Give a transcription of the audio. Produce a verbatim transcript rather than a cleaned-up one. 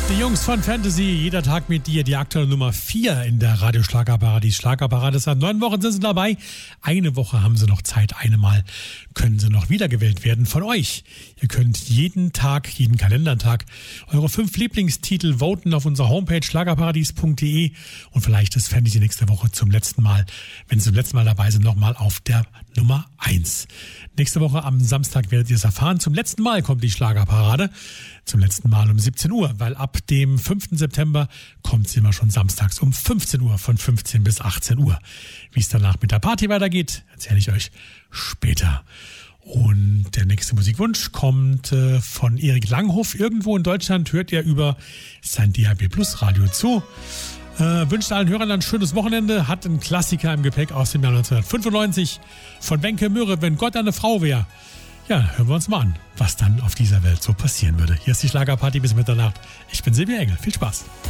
Die Jungs von Fantasy, jeder Tag mit dir, die aktuelle Nummer vier in der Radio-Schlagerparadies. Schlagerparade, seit neun Wochen sind sie dabei. Eine Woche haben sie noch Zeit, eine Mal können sie noch wiedergewählt werden von euch. Ihr könnt jeden Tag, jeden Kalendertag eure fünf Lieblingstitel voten auf unserer Homepage schlagerparadies punkt de und vielleicht ist Fantasy nächste Woche zum letzten Mal, wenn sie zum letzten Mal dabei sind, nochmal auf der Nummer eins. Nächste Woche am Samstag werdet ihr es erfahren. Zum letzten Mal kommt die Schlagerparade. Zum letzten Mal um siebzehn Uhr, weil ab dem fünften September kommt sie immer schon samstags um fünfzehn Uhr, von fünfzehn bis achtzehn Uhr. Wie es danach mit der Party weitergeht, erzähle ich euch später. Und der nächste Musikwunsch kommt äh, von Erik Langhoff. Irgendwo in Deutschland hört er über sein D A B Plus Radio zu. Äh, wünscht allen Hörern ein schönes Wochenende. Hat einen Klassiker im Gepäck aus dem Jahr neunzehnhundertfünfundneunzig von Wenke Mürre, Wenn Gott eine Frau wäre. Ja, hören wir uns mal an, was dann auf dieser Welt so passieren würde. Hier ist die Schlagerparty bis Mitternacht. Ich bin Silvia Engel. Viel Spaß.